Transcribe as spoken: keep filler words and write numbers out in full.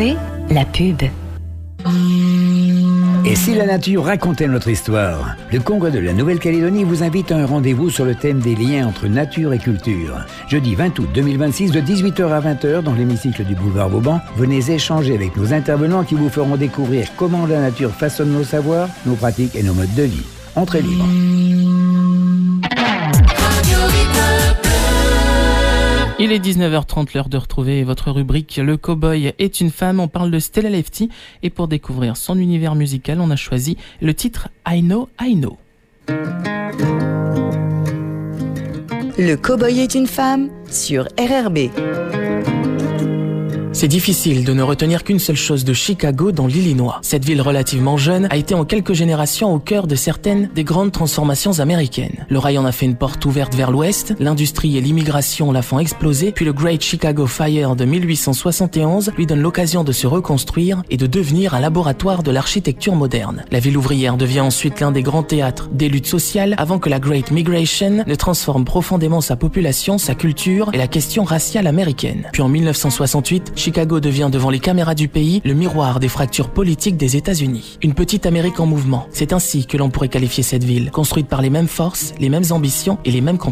B, la pub. Et si la nature racontait notre histoire? Le Congrès de la Nouvelle-Calédonie vous invite à un rendez-vous sur le thème des liens entre nature et culture. Jeudi vingt août deux mille vingt-six, de dix-huit heures à vingt heures, dans l'hémicycle du boulevard Vauban, venez échanger avec nos intervenants qui vous feront découvrir comment la nature façonne nos savoirs, nos pratiques et nos modes de vie. Entrée libre. Il est dix-neuf heures trente, l'heure de retrouver votre rubrique Le Cowboy est une femme. On parle de Stella Lefty et pour découvrir son univers musical, on a choisi le titre I Know, I Know. Le Cowboy est une femme sur R R B. C'est difficile de ne retenir qu'une seule chose de Chicago dans l'Illinois. Cette ville relativement jeune a été en quelques générations au cœur de certaines des grandes transformations américaines. Le rail en a fait une porte ouverte vers l'ouest, l'industrie et l'immigration la font exploser, puis le Great Chicago Fire de mille huit cent soixante et onze lui donne l'occasion de se reconstruire et de devenir un laboratoire de l'architecture moderne. La ville ouvrière devient ensuite l'un des grands théâtres des luttes sociales avant que la Great Migration ne transforme profondément sa population, sa culture et la question raciale américaine. Puis en mille neuf cent soixante-huit, Chicago devient devant les caméras du pays le miroir des fractures politiques des États-Unis. Une petite Amérique en mouvement. C'est ainsi que l'on pourrait qualifier cette ville, construite par les mêmes forces, les mêmes ambitions et les mêmes